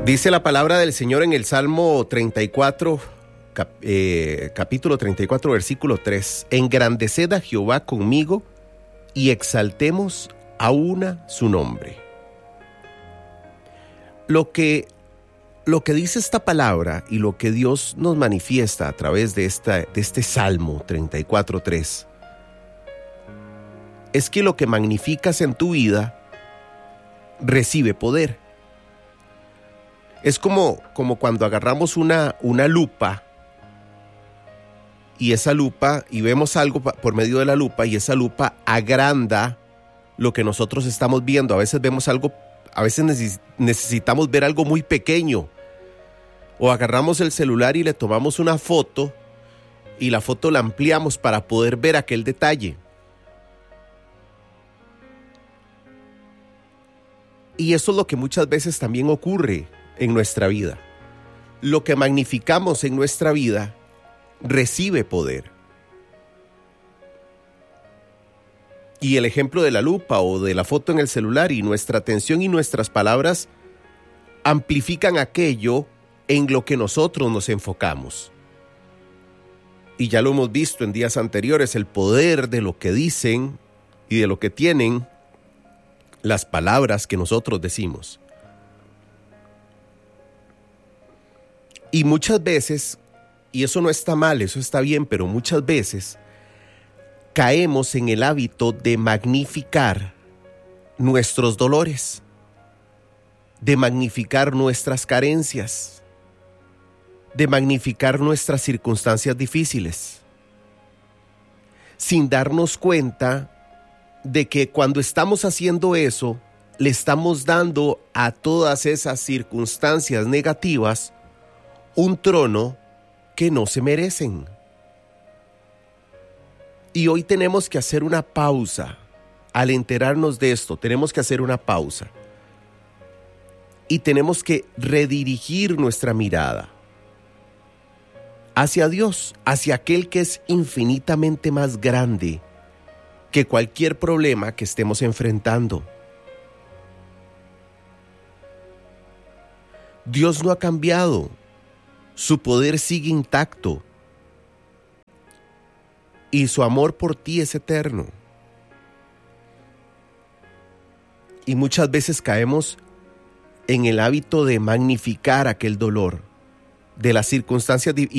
Dice la palabra del Señor en el Salmo 34, capítulo 34, versículo 3. Engrandeced a Jehová conmigo y exaltemos a una su nombre. Lo que dice esta palabra y lo que Dios nos manifiesta a través de este Salmo 34, 3, es que lo que magnificas en tu vida recibe poder. Es como cuando agarramos una lupa y vemos algo por medio de la lupa y esa lupa agranda lo que nosotros estamos viendo. A veces vemos algo, a veces necesitamos ver algo muy pequeño. O agarramos el celular y le tomamos una foto y la foto la ampliamos para poder ver aquel detalle. Y eso es lo que muchas veces también ocurre en nuestra vida. Lo que magnificamos en nuestra vida recibe poder. Y el ejemplo de la lupa o de la foto en el celular y nuestra atención y nuestras palabras amplifican aquello en lo que nosotros nos enfocamos. Y ya lo hemos visto en días anteriores, el poder de lo que dicen y de lo que tienen las palabras que nosotros decimos. Y muchas veces, y eso no está mal, eso está bien, pero muchas veces caemos en el hábito de magnificar nuestros dolores, de magnificar nuestras carencias, de magnificar nuestras circunstancias difíciles, sin darnos cuenta de que cuando estamos haciendo eso, le estamos dando a todas esas circunstancias negativas un trono que no se merecen. Y hoy tenemos que hacer una pausa. Al enterarnos de esto, tenemos que hacer una pausa. Y tenemos que redirigir nuestra mirada hacia Dios, hacia aquel que es infinitamente más grande que cualquier problema que estemos enfrentando. Dios no ha cambiado. Su poder sigue intacto y su amor por ti es eterno. Y muchas veces caemos en el hábito de magnificar aquel dolor, de las circunstancias